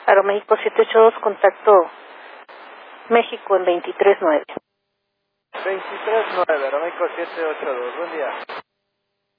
Aeroméxico 782, contacto México en 23.9. 23.9, Aeroméxico 782, buen día.